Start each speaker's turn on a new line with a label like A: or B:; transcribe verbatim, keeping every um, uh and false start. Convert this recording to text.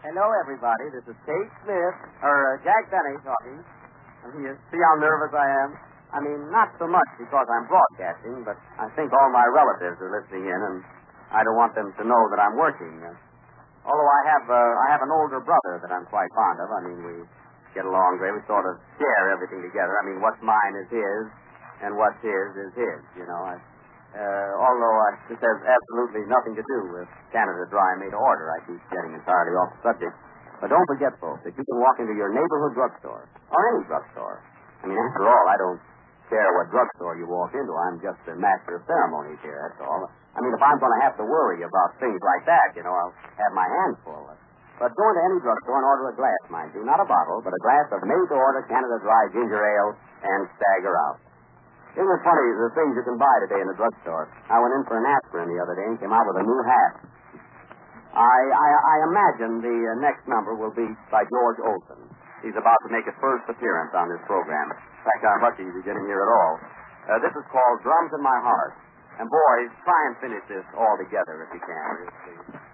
A: Hello, everybody. This is Kate Smith, or uh, Jack Benny talking. And you see how nervous I am? I mean, not so much because I'm broadcasting, but I think all my relatives are listening in, and I don't want them to know that I'm working. Uh, although I have uh, I have an older brother that I'm quite fond of. I mean, we get along great. We sort of share everything together. I mean, what's mine is his, and what's his is his, you know. I, uh, although I, this has absolutely nothing to do with Canada Dry made to order. I keep getting entirely off the subject. But don't forget, folks, that you can walk into your neighborhood drugstore, or any drugstore. I mean, after all, I don't care what drugstore you walk into. I'm just the master of ceremonies here, that's all. I mean, if I'm going to have to worry about things like that, you know, I'll have my hands full. But go into any drugstore and order a glass, mind you. Not a bottle, but a glass of made-to-order Canada Dry ginger ale and stagger out. Isn't it funny, the things you can buy today in the drugstore? I went in for an aspirin the other day and came out with a new hat. I, I, I imagine the uh, next number will be by George Olsen. He's about to make his first appearance on this program. In fact, I'm lucky to get him here at all. Uh, this is called Drums in My Heart. And boys, try and finish this all together if you can.